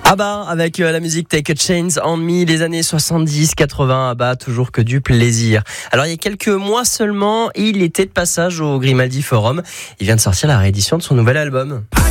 ABBA avec la musique Take a Chance on Me, les années 70-80, ABBA, toujours que du plaisir. Alors il y a quelques mois seulement, il était de passage au Grimaldi Forum. Il vient de sortir la réédition de son nouvel album.